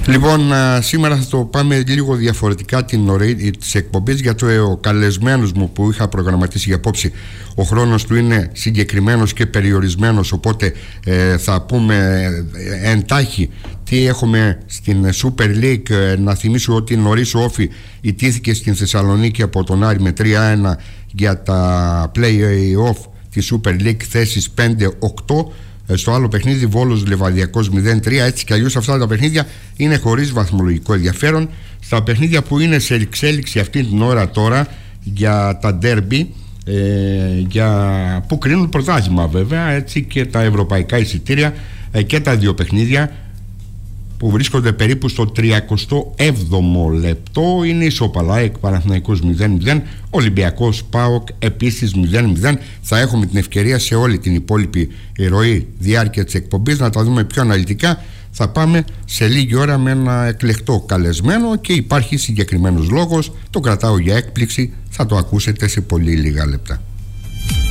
Λοιπόν, σήμερα θα το πάμε λίγο διαφορετικά την ώρα της εκπομπής, γιατί ο καλεσμένος μου που είχα προγραμματίσει για απόψη, ο χρόνος του είναι συγκεκριμένος και περιορισμένος, οπότε θα πούμε εντάχει τι έχουμε στην Super League. Να θυμίσω ότι νωρίς ο Όφη ιτήθηκε στην Θεσσαλονίκη από τον Άρη με 3-1 για τα play-off της Super League θέσεις 5-8. Στο άλλο παιχνίδι Βόλος Λεβαδιακός 0-3. Έτσι κι αλλιώς αυτά τα παιχνίδια είναι χωρίς βαθμολογικό ενδιαφέρον. Στα παιχνίδια που είναι σε εξέλιξη αυτή την ώρα τώρα για τα ντέρμπι, που κρίνουν πρωτάθλημα βέβαια, έτσι, και τα ευρωπαϊκά εισιτήρια, και τα δύο παιχνίδια που βρίσκονται περίπου στο 37ο λεπτό είναι η ΣΟΠΑΛΑΕΚ Παναθηναϊκός 0-0, Ολυμπιακός ΠΑΟΚ επίσης 0-0. Θα έχουμε την ευκαιρία σε όλη την υπόλοιπη ροή διάρκεια της εκπομπής να τα δούμε πιο αναλυτικά. Θα πάμε σε λίγη ώρα με ένα εκλεκτό καλεσμένο και υπάρχει συγκεκριμένος λόγος, το κρατάω για έκπληξη, θα το ακούσετε σε πολύ λίγα λεπτά.